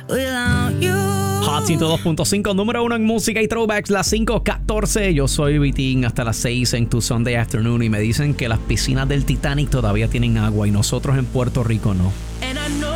without you. Hot 102.5, número 1 en música y throwbacks, las 5:14. Yo soy Vitín hasta las 6 en tu Sunday Afternoon y me dicen que las piscinas del Titanic todavía tienen agua y nosotros en Puerto Rico no.